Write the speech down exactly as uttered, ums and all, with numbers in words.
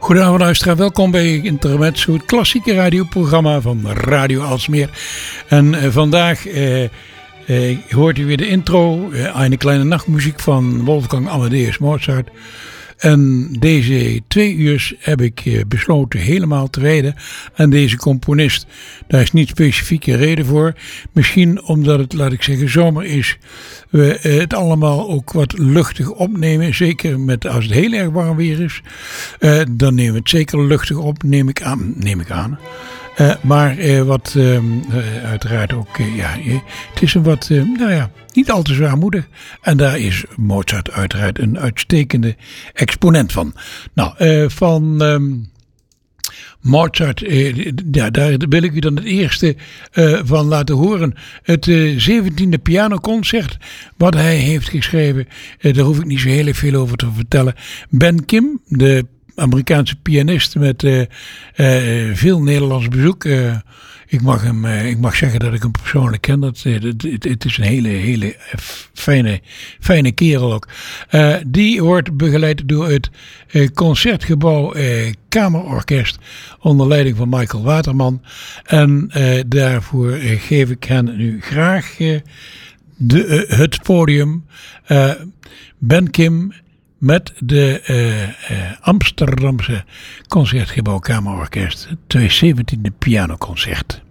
Goedenavond luisteraar, welkom bij Intermezzo, het klassieke radioprogramma van Radio Aalsmeer. En uh, vandaag uh, uh, hoort u weer de intro, uh, Eine kleine nachtmuziek van Wolfgang Amadeus Mozart. En deze twee uur heb ik uh, besloten helemaal te wijden aan deze componist. Daar is niet specifieke reden voor. Misschien omdat het, laat ik zeggen, zomer is. We uh, het allemaal ook wat luchtig opnemen. Zeker met, als het heel erg warm weer is. Uh, dan nemen we het zeker luchtig op, neem ik aan. Neem ik aan. Uh, maar uh, wat uh, uh, uiteraard ook, uh, ja, uh, het is een wat, uh, nou ja, niet al te zwaarmoedig. En daar is Mozart uiteraard een uitstekende exponent van. Nou, uh, van um, Mozart, uh, ja, daar wil ik u dan het eerste uh, van laten horen. Het uh, zeventiende pianoconcert wat hij heeft geschreven. Uh, daar hoef ik niet zo heel veel over te vertellen. Ben Kim, de Amerikaanse pianist met uh, uh, veel Nederlands bezoek. Uh, ik, mag hem, uh, ik mag zeggen dat ik hem persoonlijk ken. Dat, uh, het, het, het is een hele, hele fijne, fijne kerel ook. Uh, die wordt begeleid door het uh, Concertgebouw uh, Kamerorkest onder leiding van Michael Waterman. En uh, daarvoor uh, geef ik hen nu graag uh, de, uh, het podium. Uh, Ben Kim met de uh, uh, Amsterdamse Concertgebouw Kamerorkest, het zeventiende pianoconcert.